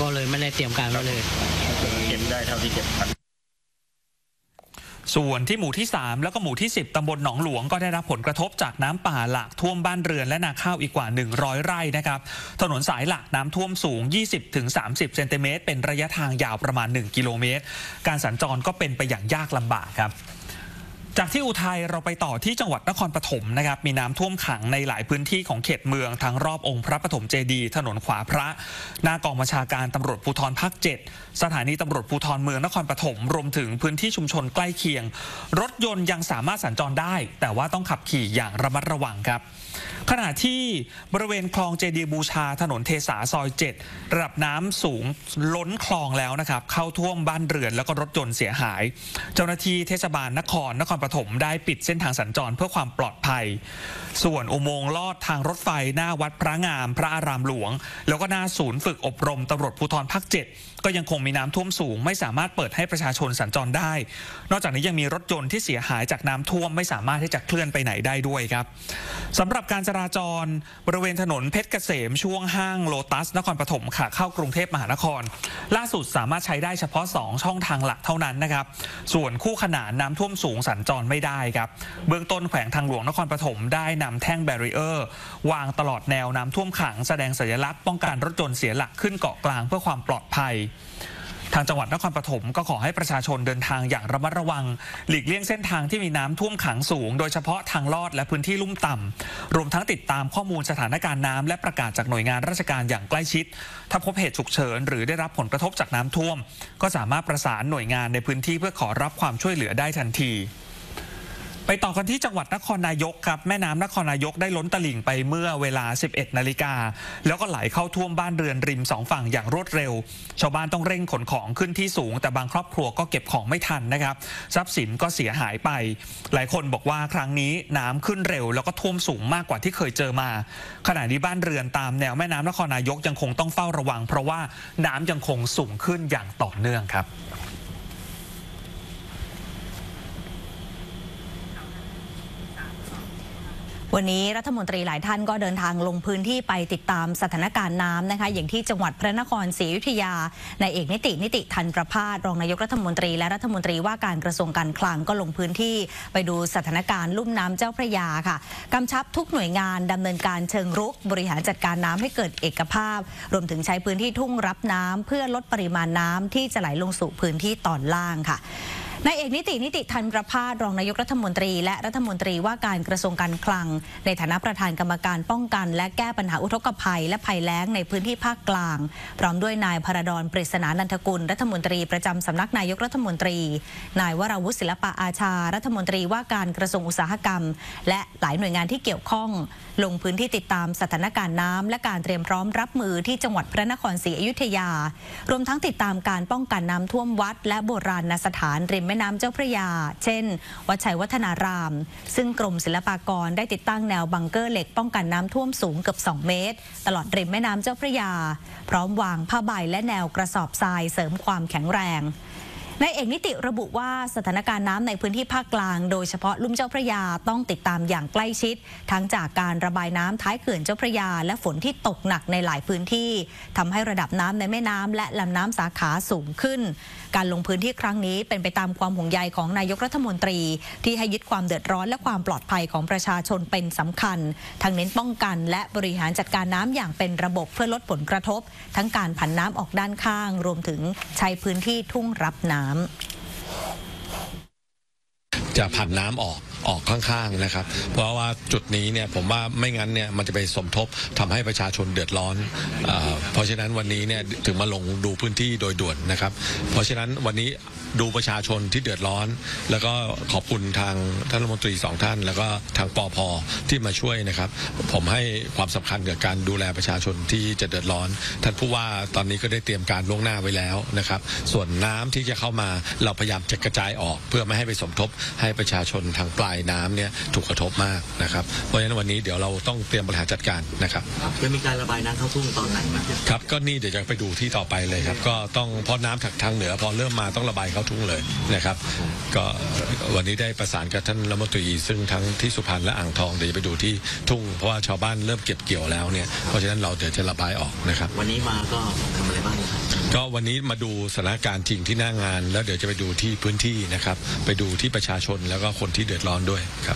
ก็เลยไม่ได้เตรียมการไว้เลยเก็บได้เท่าที่เก็บทันส่วนที่หมู่ที่3แล้วก็หมู่ที่10ตำบลหนองหลวงก็ได้รับผลกระทบจากน้ำป่าหลากท่วมบ้านเรือนและนาข้าวอีกกว่า100ไร่นะครับถนนสายหลักน้ำท่วมสูง 20-30 เซนติเมตรเป็นระยะทางยาวประมาณ1กิโลเมตรการสัญจรก็เป็นไปอย่างยากลำบากครับจากที่อุทัยเราไปต่อที่จังหวัดนครปฐมนะครับมีน้ำท่วมขังในหลายพื้นที่ของเขตเมืองทั้งรอบองค์พระปฐมเจดีย์ถนนขวาพระหน้ากองบัญชาการตำรวจภูธรภาค 7สถานีตำรวจภูธรเมืองนครปฐมรวมถึงพื้นที่ชุมชนใกล้เคียงรถยนต์ยังสามารถสัญจรได้แต่ว่าต้องขับขี่อย่างระมัดระวังครับขณะที่บริเวณคลองเจดีย์บูชาถนนเทสาซอย7ระดับน้ำสูงล้นคลองแล้วนะครับเข้าท่วมบ้านเรือนแล้วก็รถยนต์เสียหายเจ้าหน้าที่เทศบาลนครปฐมได้ปิดเส้นทางสัญจรเพื่อความปลอดภัยส่วนอุโมงค์ลอดทางรถไฟหน้าวัดพระงามพระอารามหลวงแล้วก็หน้าศูนย์ฝึกอบรมตำรวจภูธรภาค 7ก็ยังคงมีน้ำท่วมสูงไม่สามารถเปิดให้ประชาชนสัญจรได้นอกจากนี้ยังมีรถยนต์ที่เสียหายจากน้ำท่วมไม่สามารถที่จะเคลื่อนไปไหนได้ด้วยครับสำหรับการจราจรบริเวณถนนเพชรเกษมช่วงห้างโลตัสนครปฐมขาเข้ากรุงเทพมหานครล่าสุดสามารถใช้ได้เฉพาะ2ช่องทางหลักเท่านั้นนะครับส่วนคู่ขนานน้ำท่วมสูงสัญจรไม่ได้ครับเบื้องต้นแขวงทางหลวงนครปฐมได้นำแท่งแบรีเออร์วางตลอดแนวน้ำท่วมขังแสดงสัญลักษณ์ป้องกันรถยนต์เสียหลักขึ้นเกาะกลางเพื่อความปลอดภัยทางจังหวัดนครปฐมก็ขอให้ประชาชนเดินทางอย่างระมัดระวังหลีกเลี่ยงเส้นทางที่มีน้ำท่วมขังสูงโดยเฉพาะทางลอดและพื้นที่ลุ่มต่ำรวมทั้งติดตามข้อมูลสถานการณ์น้ำและประกาศจากหน่วยงานราชการอย่างใกล้ชิดถ้าพบเหตุฉุกเฉินหรือได้รับผลกระทบจากน้ำท่วมก็สามารถประสานหน่วยงานในพื้นที่เพื่อขอรับความช่วยเหลือได้ทันทีไปต่อกันที่จังหวัดนครนายกครับแม่น้ำนครนายกได้ล้นตลิ่งไปเมื่อเวลา 11 นาฬิกาแล้วก็ไหลเข้าท่วมบ้านเรือนริม2ฝั่งอย่างรวดเร็วชาวบ้านต้องเร่งขนของขึ้นที่สูงแต่บางครอบครัวก็เก็บของไม่ทันนะครับทรัพย์สินก็เสียหายไปหลายคนบอกว่าครั้งนี้น้ำขึ้นเร็วแล้วก็ท่วมสูงมากกว่าที่เคยเจอมาขณะนี้บ้านเรือนตามแนวแม่น้ำนครนายกยังคงต้องเฝ้าระวังเพราะว่าน้ำยังคงสูงขึ้นอย่างต่อเนื่องครับวันนี้รัฐมนตรีหลายท่านก็เดินทางลงพื้นที่ไปติดตามสถานการณ์น้ำนะคะอย่างที่จังหวัดพระนครศรีอยุธยานายเอกนิติทันประภาสรองนายกรัฐมนตรีและรัฐมนตรีว่าการกระทรวงการคลังก็ลงพื้นที่ไปดูสถานการณ์ลุ่มน้ำเจ้าพระยาค่ะกำชับทุกหน่วยงานดำเนินการเชิงรุกบริหารจัดการน้ำให้เกิดเอกภาพรวมถึงใช้พื้นที่ทุ่งรับน้ำเพื่อลดปริมาณน้ำที่จะไหลลงสู่พื้นที่ตอนล่างค่ะนายเอกนิติทันประภาสรองนายกรัฐมนตรีและรัฐมนตรีว่าการกระทรวงการคลังในฐานะประธานกรรมการป้องกันและแก้ปัญหาอุทกภัยและภัยแล้งในพื้นที่ภาคกลางพร้อมด้วยนายพระดรปริศนานันทกุลรัฐมนตรีประจำสำนักนายกรัฐมนตรีนายวราวุฒิศิลปะอาชารัฐมนตรีว่าการกระทรวงอุตสาหกรรมและหลายหน่วยงานที่เกี่ยวข้องลงพื้นที่ติดตามสถานการณ์น้ำและการเตรียมพร้อมรับมือที่จังหวัดพระนครศรีอยุธยารวมทั้งติดตามการป้องกันน้ำท่วมวัดและโบราณสถานริมแม่น้ำเจ้าพระยาเช่นวัดชัยวัฒนารามซึ่งกรมศิลปากรได้ติดตั้งแนวบังเกอร์เหล็กป้องกันน้ำท่วมสูงเกือบ2 เมตรตลอดริมแม่น้ำเจ้าพระยาพร้อมวางผ้าใบและแนวกระสอบทรายเสริมความแข็งแรงนายเอกนิติระบุว่าสถานการณ์น้ำในพื้นที่ภาคกลางโดยเฉพาะลุ่มเจ้าพระยาต้องติดตามอย่างใกล้ชิดทั้งจากการระบายน้ำท้ายเขื่อนเจ้าพระยาและฝนที่ตกหนักในหลายพื้นที่ทำให้ระดับน้ำในแม่น้ำและลำน้ำสาขาสูงขึ้นการลงพื้นที่ครั้งนี้เป็นไปตามความห่วงใยของนายกรัฐมนตรีที่ให้ยึดความเดือดร้อนและความปลอดภัยของประชาชนเป็นสำคัญทั้งเน้นป้องกันและบริหารจัดการน้ำอย่างเป็นระบบเพื่อลดผลกระทบทั้งการผันน้ำออกด้านข้างรวมถึงใช้พื้นที่ทุ่งรับน้ำจะผันน้ำออกข้างๆนะครับเพราะว่าจุดนี้เนี่ยผมว่าไม่งั้นเนี่ยมันจะไปสมทบทำให้ประชาชนเดือดร้อนเพราะฉะนั้นวันนี้เนี่ยถึงมาลงดูพื้นที่โดยด่วนนะครับเพราะฉะนั้นวันนี้ดูประชาชนที่เดือดร้อนแล้วก็ขอบคุณทางท่านรัฐมนตรี2 ท่านแล้วก็ทางปภ.ที่มาช่วยนะครับผมให้ความสำคัญกับการดูแลประชาชนที่จะเดือดร้อนท่านผู้ว่าตอนนี้ก็ได้เตรียมการล่วงหน้าไว้แล้วนะครับส่วนน้ำที่จะเข้ามาเราพยายามจะกระจายออกเพื่อไม่ให้ไปสมทบให้ประชาชนทางปลายายน้ำเนี่ยถูกกระทบมากนะครับเพราะฉะนั้นวันนี้เดี๋ยวเราต้องเตรียมบริหารจัดการนะครับจะมีการระบายน้ำเข้าทุ่งตอนไหนครับก็นี่เดี๋ยวจะไปดูที่ต่อไปเลยครับก็ต้องเพราะน้ำทางเหนือพอเริ่มมาต้องระบายเข้าทุ่งเลยนะครับก็วันนี้ได้ประสานกับท่านรัฐมนตรีซึ่งทั้งที่สุพรรณและอ่างทองเดี๋ยวจะไปดูที่ทุ่งเพราะว่าชาวบ้านเริ่มเก็บเกี่ยวแล้วเนี่ยเพราะฉะนั้นเราเดี๋ยวจะระบายออกนะครับวันนี้มาก็ทำอะไรบ้างครับก็วันนี้มาดูสถานการณ์จริงที่หน้างานแล้วเดี๋ยวจะไปดูที่พื้นที่นะครับไปดูที่ประชาชนแล้วก็คนที่เดือดร้อนด้วยครับ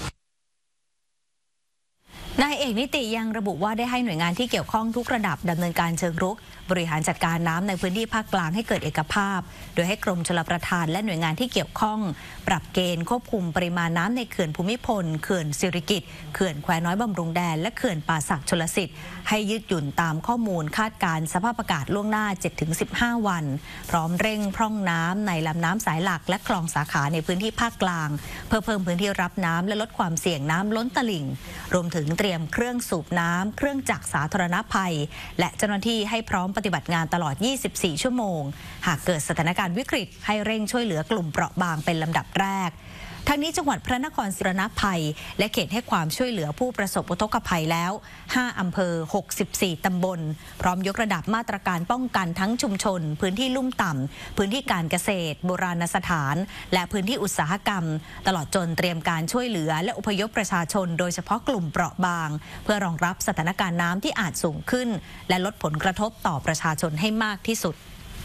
นายเอกนิติยังระบุว่าได้ให้หน่วยงานที่เกี่ยวข้องทุกระดับดำเนินการเชิงรุกบริหารจัดการน้ำในพื้นที่ภาคกลางให้เกิดเอกภาพโดยให้กรมชลประทานและหน่วยงานที่เกี่ยวข้องปรับเกณฑ์ควบคุมปริมาณน้ำในเขื่อนภูมิพลเขื่อนสิริกิติ์เขื่อนแควน้อยบำรุงแดนและเขื่อนป่าสักชลสิทธิ์ให้ยืดหยุ่นตามข้อมูลคาดการณ์สภาพอากาศล่วงหน้า 7-15 วันพร้อมเร่งพร่องน้ำในลำน้ำสายหลักและคลองสาขาในพื้นที่ภาคกลางเพื่อเพิ่มพื้นที่รับน้ำและลดความเสี่ยงน้ำล้นตลิ่งรวมถึงเตรียมเครื่องสูบน้ำเครื่องจักรสาธารณภัยและเจ้าหน้าที่ให้พร้อมปฏิบัติงานตลอด24 ชั่วโมงหากเกิดสถานการณ์วิกฤตให้เร่งช่วยเหลือกลุ่มเปราะบางเป็นลำดับแรกทั้งนี้จังหวัดพระนครศรีอยุธยาภัยและเขตให้ความช่วยเหลือผู้ประสบอุทกภัยแล้ว5อำเภอ64ตำบลพร้อมยกระดับมาตรการป้องกันทั้งชุมชนพื้นที่ลุ่มต่ำพื้นที่การเกษตรโบราณสถานและพื้นที่อุตสาหกรรมตลอดจนเตรียมการช่วยเหลือและอพยพประชาชนโดยเฉพาะกลุ่มเปราะบางเพื่อรองรับสถานการณ์น้ำที่อาจสูงขึ้นและลดผลกระทบต่อประชาชนให้มากที่สุด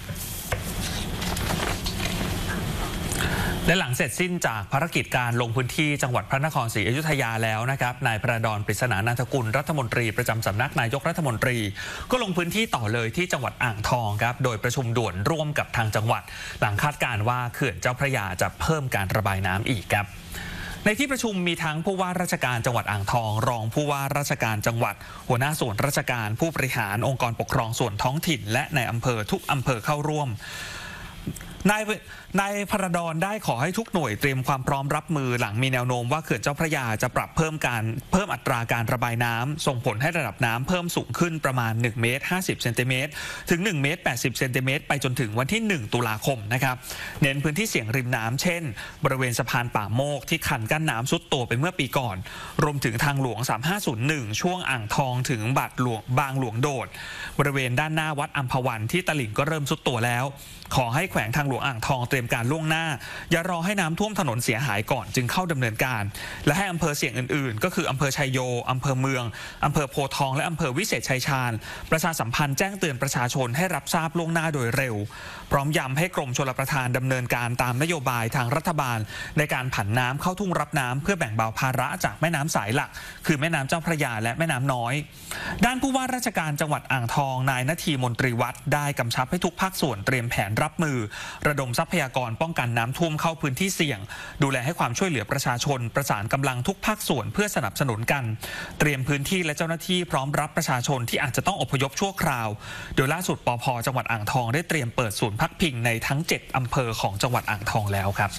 และหลังเสร็จสิ้นจากภารกิจการลงพื้นที่จังหวัดพระนครศรีอยุธยาแล้วนะครับนายพระดอนปริศนานันทกุลรัฐมนตรีประจำสำนักนายกรัฐมนตรีก็ลงพื้นที่ต่อเลยที่จังหวัดอ่างทองครับโดยประชุมด่วนร่วมกับทางจังหวัดหลังคาดการณ์ว่าเขื่อนเจ้าพระยาจะเพิ่มการระบายน้ำอีกครับในที่ประชุมมีทั้งผู้ว่าราชการจังหวัดอ่างทองรองผู้ว่าราชการจังหวัดหัวหน้าส่วนราชการผู้บริหารองค์กรปกครองส่วนท้องถิ่นและในอำเภอทุกอำเภอเข้าร่วมนายพระดอนได้ขอให้ทุกหน่วยเตรียมความพร้อมรับมือหลังมีแนวโน้มว่าเขื่อนเจ้าพระยาจะปรับเพิ่มอัตราการระบายน้ำส่งผลให้ระดับน้ำเพิ่มสูงขึ้นประมาณ1 เมตร 50 เซนติเมตรถึง1 เมตร 80 เซนติเมตรไปจนถึงวันที่1 ตุลาคมนะครับเน้นพื้นที่เสี่ยงริมน้ำเช่นบริเวณสะพานป่าโมกที่คันกั้นน้ำซุดตัวไปเมื่อปีก่อนรวมถึงทางหลวง3501ช่วงอ่างทองถึงบางหลวงโดดบริเวณด้านหน้าวัดอัมพวันที่ตลิ่งก็เริ่มซุดตัวแล้วขอให้แขวงทางหลวงอ่างทองเตรียมการล่วงหน้าอย่ารอให้น้ำท่วมถนนเสียหายก่อนจึงเข้าดำเนินการและให้อำเภอเสี่ยงอื่นๆก็คืออำเภอชัยโยอำเภอเมืองอำเภอโพธิ์ทองและอำเภอวิเศษชัยชาญประชาสัมพันธ์แจ้งเตือนประชาชนให้รับทราบล่วงหน้าโดยเร็วพร้อมย้ำให้กรมชลประทานดำเนินการตามนโยบายทางรัฐบาลในการผันน้ำเข้าทุ่งรับน้ำเพื่อแบ่งเบาภาระจากแม่น้ำสายหลักคือแม่น้ำเจ้าพระยาและแม่น้ำน้อยด้านผู้ว่าราชการจังหวัดอ่างทองนายณทีมนตรีวัฒน์ได้กำชับให้ทุกภาคส่วนเตรียมแผนรับมือระดมทรัพยากรป้องกันน้ำท่วมเข้าพื้นที่เสี่ยงดูแลให้ความช่วยเหลือประชาชนประสานกำลังทุกภาคส่วนเพื่อสนับสนุนกันเตรียมพื้นที่และเจ้าหน้าที่พร้อมรับประชาชนที่อาจจะต้องอพยพชั่วคราวโดยล่าสุดปภ.จังหวัดอ่างทองได้เตรียมเปิดศูนย์พักพิงในทั้ง7อำเภอของจังหวัดอ่างทองแล้วครับ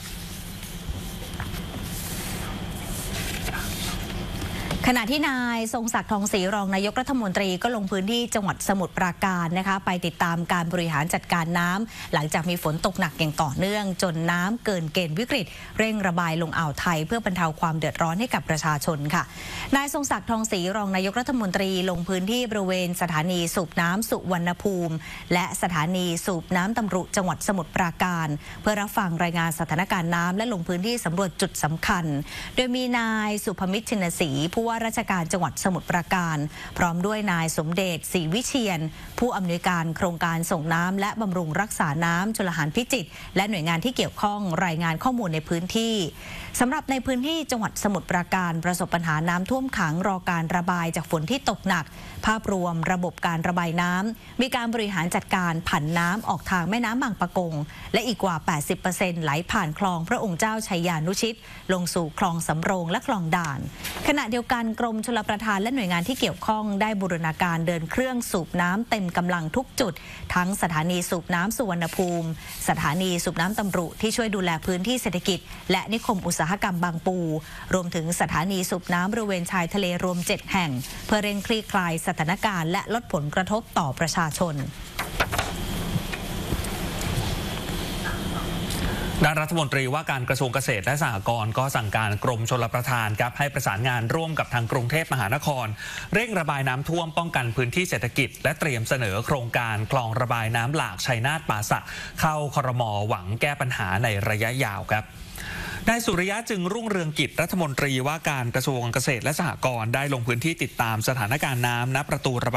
ขณะที่นายทรงศักดิ์ทองศรีรองนายกรัฐมนตรีก็ลงพื้นที่จังหวัดสมุทรปราการนะคะไปติดตามการบริหารจัดการน้ำหลังจากมีฝนตกหนักอย่างต่อเนื่องจนน้ำเกินเกณฑ์วิกฤตเร่งระบายลงอ่าวไทยเพื่อบรรเทาความเดือดร้อนให้กับประชาชนค่ะนายทรงศักดิ์ทองศรีรองนายกรัฐมนตรีลงพื้นที่บริเวณสถานีสูบน้ำสุวรรณภูมิและสถานีสูบน้ำตำรุจังหวัดสมุทรปราการเพื่อรับฟังรายงานสถานการณ์น้ำและลงพื้นที่สำรวจจุดสำคัญโดยมีนายสุภมิตรชินศรีผู้ว่าราชการจังหวัดสมุทรปราการพร้อมด้วยนายสมเด็จศรีวิเชียรผู้อำนวยการโครงการส่งน้ำและบำรุงรักษาน้ำชลหารพิจิตรและหน่วยงานที่เกี่ยวข้องรายงานข้อมูลในพื้นที่สำหรับในพื้นที่จังหวัดสมุทรปราการประสบปัญหาน้ำท่วมขังรอการระบายจากฝนที่ตกหนักภาพรวมระบบการระบายน้ำมีการบริหารจัดการผันน้ำออกทางแม่น้ำบางปะกงและอีกกว่า 80% ไหลผ่านคลองพระองค์เจ้าชัยยานุชิตลงสู่คลองสำโรงและคลองด่านขณะเดียวกันกรมชลประทานและหน่วยงานที่เกี่ยวข้องได้บูรณาการเดินเครื่องสูบน้ำเต็มกำลังทุกจุดทั้งสถานีสูบน้ำสุวรรณภูมิสถานีสูบน้ำตำรุที่ช่วยดูแลพื้นที่เศรษฐกิจและนิคมอุตสาหกรรมบางปูรวมถึงสถานีสูบน้ำบริเวณชายทะเลรวม7แห่งเพื่อเร่งคลี่คลายสถานการณ์และลดผลกระทบต่อประชาชนด้านรัฐมนตรีว่าการกระทรวงเกษตรและสหกรณ์ก็สั่งการกรมชลประทานครับให้ประสานงานร่วมกับทางกรุงเทพมหานครเร่งระบายน้ำท่วมป้องกันพื้นที่เศรษฐกิจและเตรียมเสนอโครงการคลองระบายน้ำหลากชัยนาทป่าสักเข้าครม.หวังแก้ปัญหาในระยะยาวครับนายสุริยะจึงรุ่งเรืองกิจรัฐมนตรีว่าการกระทรวงเกษตรและสหกรณ์ได้ลงพื้นที่ติดตามสถานการณ์น้ำณประตูระบาย